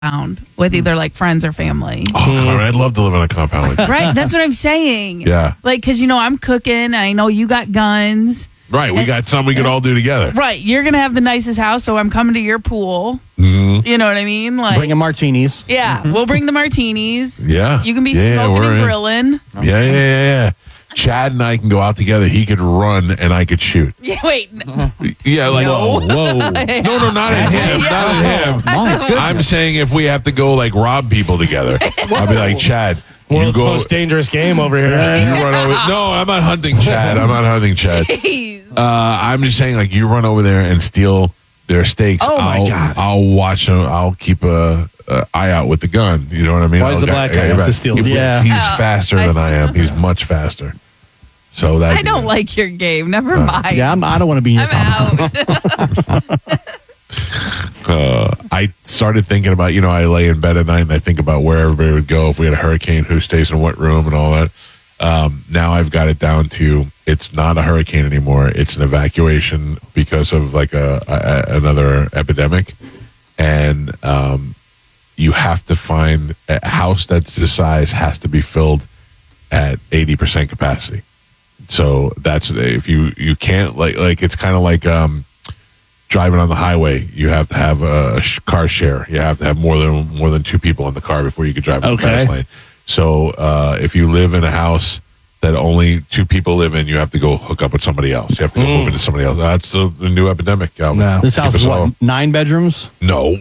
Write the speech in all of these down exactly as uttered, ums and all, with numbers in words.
compound with either like friends or family. Oh, God, I'd love to live in a compound like that. Right? That's what I'm saying. Yeah. Like, because, you know, I'm cooking. I know you got guns. Right. We And- got something we could all do together. Right. You're going to have the nicest house, so I'm coming to your pool. Mm-hmm. You know what I mean? Like, Bringing martinis. yeah, we'll bring the martinis. Yeah. You can be Yeah, smoking we're and in. grilling. Yeah, yeah, yeah, yeah. Chad and I can go out together. He could run and I could shoot. Yeah, wait. Yeah, like No. whoa, whoa. No, no, not at him, not at him. I'm saying if we have to go like rob people together, I'll be like, Chad, you World's go. most dangerous game over here. You run over. No, I'm not hunting Chad. I'm not hunting Chad. Jeez. Uh, I'm just saying, like, you run over there and steal their steaks. Oh, my I'll, God. I'll watch them. I'll keep a, a eye out with the gun. You know what I mean? Why does I'll the got- black guy I got have your to back. steal He- the steaks? He's Yeah. faster Oh, than I- I am. He's much faster. So that I don't like your game. Never mind. Yeah, I'm, I don't want to be in your I'm compound. out. Uh, I started thinking about, you know, I lay in bed at night and I think about where everybody would go if we had a hurricane, who stays in what room and all that. Um, now I've got it down to it's not a hurricane anymore. It's an evacuation because of like a, a another epidemic. And um, you have to find a house that's this size has to be filled at eighty percent capacity. So that's if you, you can't like, like it's kind of like, um, driving on the highway, you have to have a sh- car share. You have to have more than more than two people in the car before you can drive in the Okay. fast lane. So uh, if you live in a house that only two people live in, you have to go hook up with somebody else. You have to go move into somebody else. That's the, the new epidemic. Calvin. No. This Keep house us is all- what, nine bedrooms? No.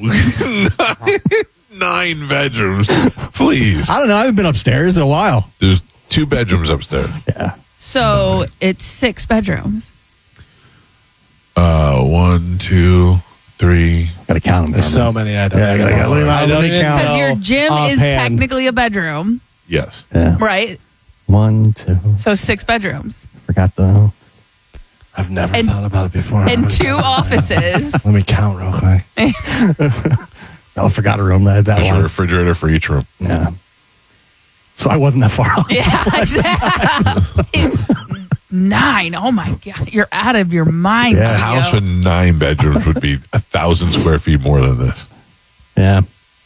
Nine bedrooms. Please. I don't know. I haven't been upstairs in a while. There's two bedrooms upstairs. Yeah. So it's six bedrooms. Uh, one, two, three. Got to count them. There's so many I don't Yeah, I gotta- know. gotta- I don't let me even count. Because your know gym is offhand. technically a bedroom, Yes. Yeah. right? One, two. So six bedrooms Forgot the. I've never And- thought about it before. and two offices. Let me count real quick. Oh, I forgot a room. That, that There's a one. refrigerator for each room. Yeah. So I wasn't that far off. Yeah, exactly. Nine. Oh my God. You're out of your mind. Yeah. A house Gio. with nine bedrooms would be a thousand square feet more than this. Yeah.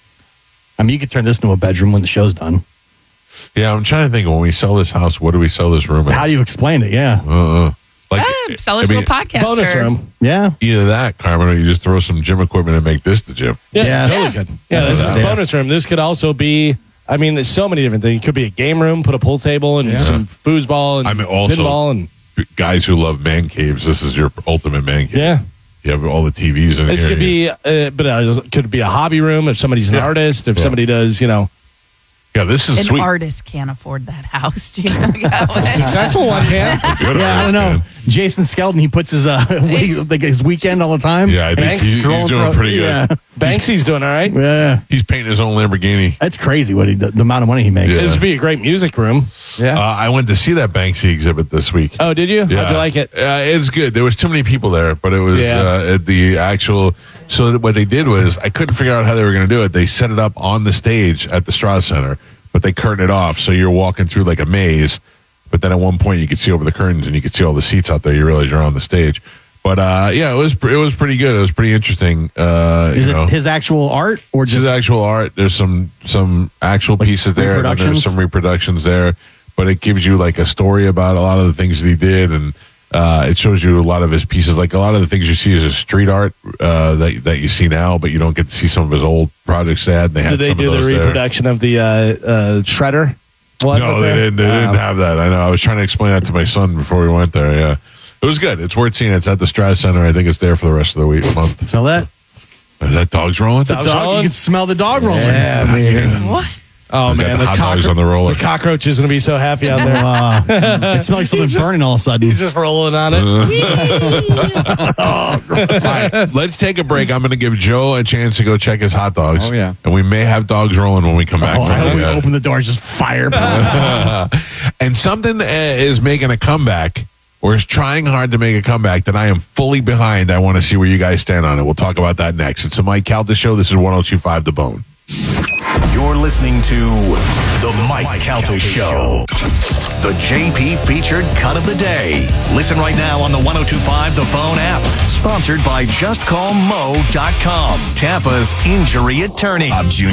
I mean, you could turn this into a bedroom when the show's done. Yeah, I'm trying to think. When we sell this house, what do we sell this room at? How do you explain it? Yeah. Uh-uh. Like, Ah, sell it I to mean, a podcaster. Bonus room. Yeah. either that, Carmen, or you just throw some gym equipment and make this the gym. Yeah, Yeah. totally Yeah. could. Yeah, That's this what is I- a yeah. bonus room. This could also be, I mean, there's so many different things. It could be a game room, put a pool table and some foosball and I mean, also- pinball. And Guys who love man caves, this is your ultimate man cave. yeah. You have all the T Vs in This here. could be, uh, but uh, it could be a hobby room if somebody's an Yeah. artist, if Yeah. somebody does, you know, Yeah, this is An sweet. artist can't afford that house. Gio. successful one can. Good Yeah, I artist, don't know. man. Jason Skelton, he puts his uh, week- like his weekend all the time. Yeah, I think Banks he- he's scrolling doing through- pretty good. Yeah. Banksy's doing all right. Yeah. He's painting his own Lamborghini. That's crazy what he the, the amount of money he makes. Yeah. This would be a great music room. Uh, I went to see that Banksy exhibit this week. Oh, did you? How'd you like it? Uh, it's good. There was too many people there, but it was Yeah. uh, at the actual. So that what they did was, I couldn't figure out how they were going to do it. They set it up on the stage at the Strauss Center, but they curtain it off, so you're walking through like a maze. But then at one point, you could see over the curtains and you could see all the seats out there. You realize you're on the stage. But uh, yeah, it was it was pretty good. It was pretty interesting. Uh, Is you it know. his actual art or This just is actual art. There's some some actual pieces there, and then there's reproductions? some reproductions there. But it gives you like a story about a lot of the things that he did, and uh, it shows you a lot of his pieces. Like a lot of the things you see is his street art uh, that that you see now, but you don't get to see some of his old projects. They had. They had Did they some do of the those there. reproduction of the uh, uh, Shredder? What No, up they there? didn't. They didn't Wow. have that. I know. I was trying to explain that to my son before we went there. Yeah, it was good. It's worth seeing. It's at the Strauss Center. I think it's there for the rest of the week month. smell that? Is that dog's rolling? The dog, rolling? you can smell the dog rolling. Yeah, man. What? Oh, They got man. the hot dogs cockro- on the roller. The cockroach is going to be so happy out there. Uh, it smells like something burning all of a sudden. He's just rolling on it. All right, let's take a break. I'm going to give Joe a chance to go check his hot dogs. Oh, yeah. And we may have dogs rolling when we come back Oh, from I know we the, uh, open the door, just fire. And something uh, is making a comeback or is trying hard to make a comeback that I am fully behind. I want to see where you guys stand on it. We'll talk about that next. It's the Mike Calta Show. This is one oh two point five The Bone. You're listening to The Mike Calta Show. The J P featured cut of the day. Listen right now on the one oh two point five The Phone app. Sponsored by just call mo dot com, Tampa's injury attorney.